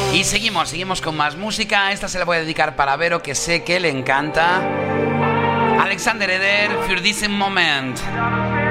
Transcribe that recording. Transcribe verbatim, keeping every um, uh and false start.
Y seguimos, seguimos con más música. Esta se la voy a dedicar para Vero, que sé que le encanta. Alexander Eder, Für diesen Moment.